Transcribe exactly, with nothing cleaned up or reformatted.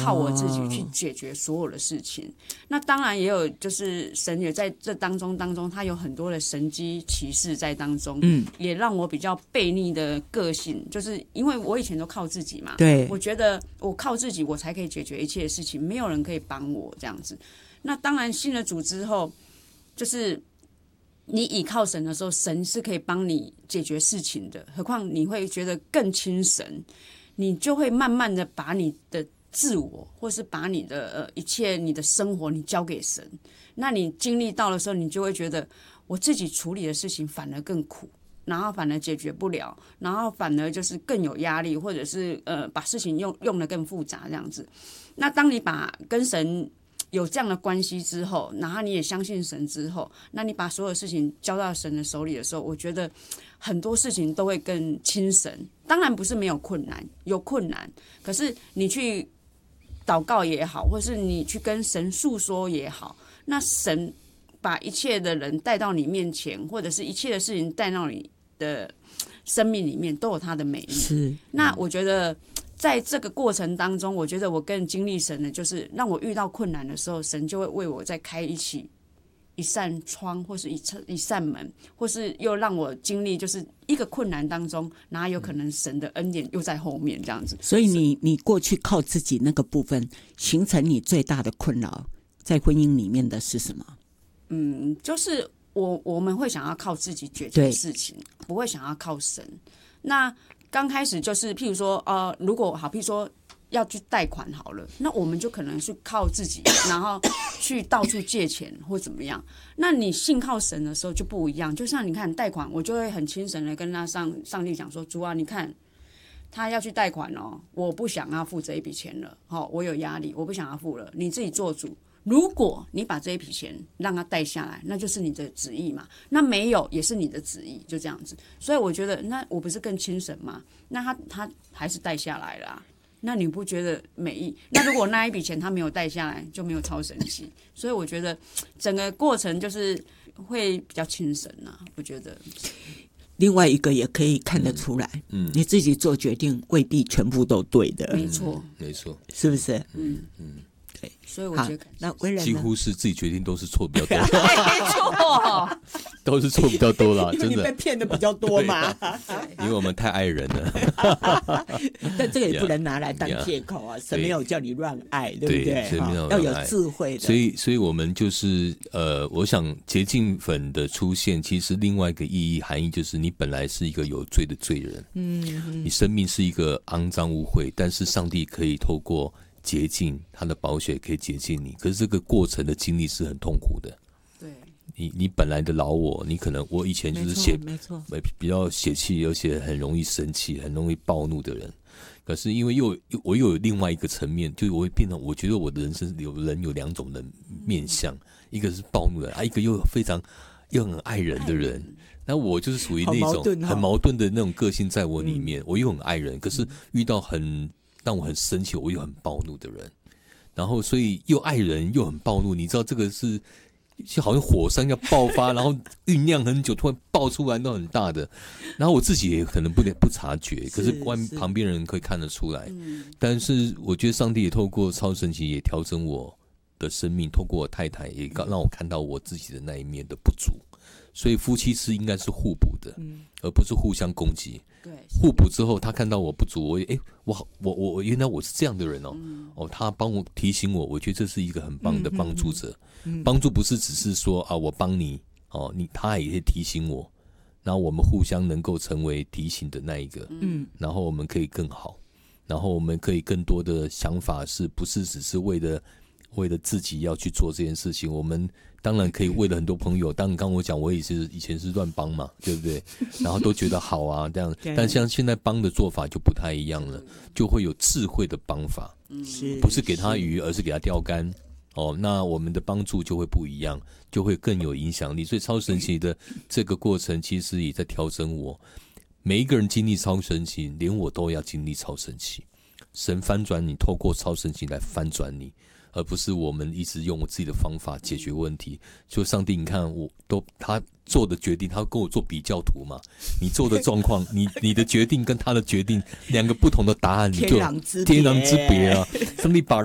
靠我自己去解决所有的事情。哦、那当然也有，就是神也在这当中当中，他有很多的神机骑士在当中，嗯，也让我比较悖逆的个性，就是因为我以前都靠自己嘛， 对， 我觉得我靠自己，我才可以解决一切的事情，没有人可以帮我这样子。那当然信了主之后，就是你倚靠神的时候，神是可以帮你解决事情的，何况你会觉得更亲神，你就会慢慢的把你的自我，或是把你的呃一切你的生活你交给神。那你经历到的时候，你就会觉得我自己处理的事情反而更苦，然后反而解决不了，然后反而就是更有压力，或者是呃把事情用用得更复杂这样子。那当你把跟神有这样的关系之后，然后你也相信神之后，那你把所有事情交到神的手里的时候，我觉得很多事情都会更亲神。当然不是没有困难，有困难，可是你去祷告也好，或是你去跟神诉说也好，那神把一切的人带到你面前，或者是一切的事情带到你的生命里面，都有它的美丽。 是， 那我觉得在这个过程当中，我觉得我更经历神的，就是让我遇到困难的时候，神就会为我再开一起一扇窗，或是一一扇门，或是又让我经历就是一个困难当中，然后有可能神的恩典又在后面这样子。 所以你你过去靠自己那个部分，形成你最大的困扰，在婚姻里面的是什么？ 嗯，就是我我们会想要靠自己解决事情，不会想要靠神。那刚开始就是譬如说呃，如果好譬如说要去贷款好了，那我们就可能是靠自己，然后去到处借钱或怎么样。那你信靠神的时候就不一样，就像你看贷款，我就会很亲神的跟他上上帝讲说，主啊，你看他要去贷款哦，我不想要付这一笔钱了，哦，我有压力，我不想要付了，你自己做主。如果你把这一笔钱让他贷下来，那就是你的旨意嘛，那没有也是你的旨意，就这样子。所以我觉得那我不是更亲神吗？那他他还是贷下来了啊，那你不觉得美意？那如果那一笔钱他没有贷下来，就没有超神奇。所以我觉得整个过程就是会比较亲神啊，我觉得。 另外一个也可以看得出来，嗯，你自己做决定未必全部都对的， 没错， 没错， 是不是？ 嗯嗯。对，所以我觉得那威人几乎是自己决定都是错比较多， 没错， 都是错比较多啦， 因为你被骗的比较多嘛， 因为我们太爱人了。 但这个也不能拿来当借口啊，神没有叫你乱爱，对不对？ 对， 要有智慧的。 所以，所以我们就是呃，我想洁净粉的出现，其实另外一个意义含义就是，你本来是一个有罪的罪人，嗯，你生命是一个肮脏污秽，但是上帝可以透过洁净，他的宝血可以洁净你，可是这个过程的经历是很痛苦的。 对， 你你本来的老我，你可能我以前就是血没错， 比较血气，而且很容易生气，很容易暴怒的人。可是因为又我又有另外一个层面，就我会变成，我觉得我的人生有人有两种的面向，一个是暴怒的啊，一个又非常又很爱人的人。那我就是属于那种很矛盾的那种个性在我里面，我又很爱人，可是遇到很让我很生气，我又很暴怒的人，然后所以又爱人又很暴怒，你知道这个是就好像火山要爆发，然后酝酿很久，突然爆出来都很大的，然后我自己也可能不不察觉，可是关旁边人可以看得出来。但是我觉得上帝也透过超神奇也调整我的生命，透过我太太也让我看到我自己的那一面的不足。所以夫妻是应该是互补的，嗯、而不是互相攻击。 对， 互补之后，他看到我不足，我哎，我我我原来我是这样的人哦，嗯、哦，他帮我提醒我，我觉得这是一个很棒的帮助者。嗯嗯嗯、帮助不是只是说啊，我帮你哦，你他也可以提醒我，然后我们互相能够成为提醒的那一个，嗯，然后我们可以更好，然后我们可以更多的想法是不是只是为了为了自己要去做这件事情，我们。当然可以为了很多朋友，当然刚我讲我也是以前是乱帮嘛，对不对？然后都觉得好啊这样，但像现在帮的做法就不太一样了，就会有智慧的帮法，不是给他鱼，而是给他钓竿。哦，那我们的帮助就会不一样，就会更有影响力。所以超神奇的这个过程，其实也在调整我。每一个人经历超神奇，连我都要经历超神奇。神翻转你，透过超神奇来翻转你。而不是我们一直用我自己的方法解决问题。就上帝，你看我都他做的决定，他跟我做比较图嘛。你做的状况，你你的决定跟他的决定，两个不同的答案，你就天壤之别天壤之别啊！上帝把